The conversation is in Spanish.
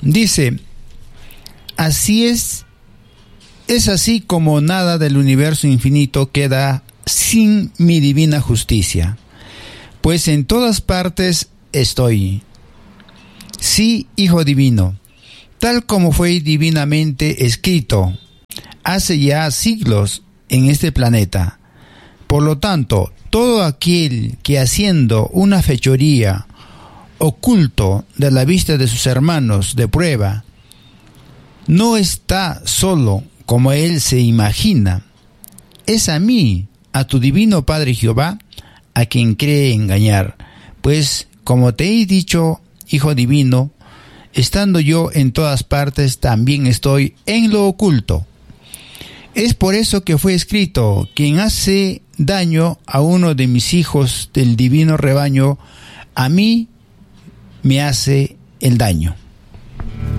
Dice, así es así como nada del universo infinito queda sin mi divina justicia, pues en todas partes estoy. Sí, Hijo Divino, tal como fue divinamente escrito hace ya siglos en este planeta. Por lo tanto, todo aquel que haciendo una fechoría oculto de la vista de sus hermanos de prueba, no está solo como él se imagina, es a mí, a tu divino Padre Jehová, a quien cree engañar. Pues, como te he dicho, Hijo Divino, estando yo en todas partes, también estoy en lo oculto. Es por eso que fue escrito, quien hace daño a uno de mis hijos del divino rebaño, a mí me hace el daño.